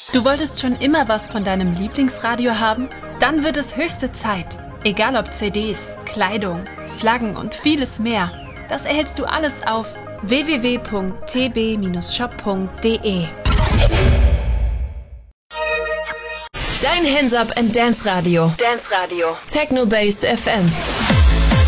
Du wolltest schon immer was von deinem Lieblingsradio haben? Dann wird es höchste Zeit. Egal ob CDs, Kleidung, Flaggen und vieles mehr. Das erhältst du alles auf www.tb-shop.de. Dein Hands Up and Dance Radio. Techno Base FM.